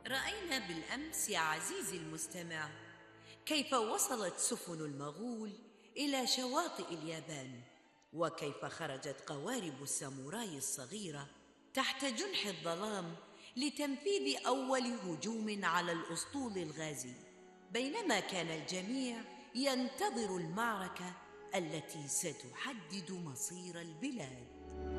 رأينا بالأمس يا عزيزي المستمع كيف وصلت سفن المغول إلى شواطئ اليابان، وكيف خرجت قوارب الساموراي الصغيرة تحت جنح الظلام لتنفيذ أول هجوم على الأسطول الغازي، بينما كان الجميع ينتظر المعركة التي ستحدد مصير البلاد.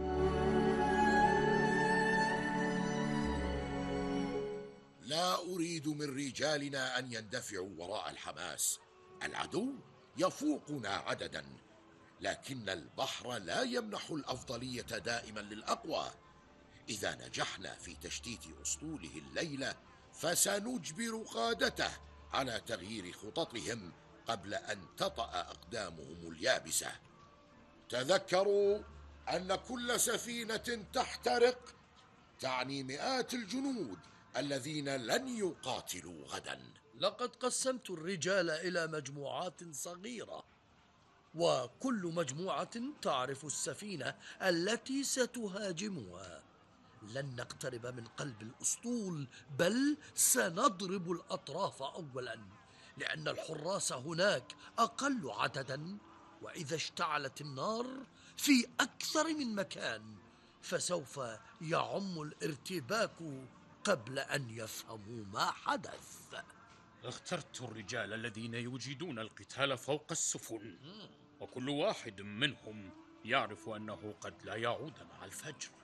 لا أريد من رجالنا أن يندفعوا وراء الحماس. العدو يفوقنا عددا، لكن البحر لا يمنح الأفضلية دائما للأقوى. إذا نجحنا في تشتيت أسطوله الليلة فسنجبر قادته على تغيير خططهم قبل أن تطأ أقدامهم اليابسة. تذكروا أن كل سفينة تحترق تعني مئات الجنود الذين لن يقاتلوا غدا. لقد قسمت الرجال إلى مجموعات صغيرة، وكل مجموعة تعرف السفينة التي ستهاجمها. لن نقترب من قلب الأسطول، بل سنضرب الأطراف أولا، لأن الحراس هناك أقل عددا، وإذا اشتعلت النار في أكثر من مكان فسوف يعم الارتباك قبل أن يفهموا ما حدث. اخترت الرجال الذين يجيدون القتال فوق السفن، وكل واحد منهم يعرف أنه قد لا يعود مع الفجر.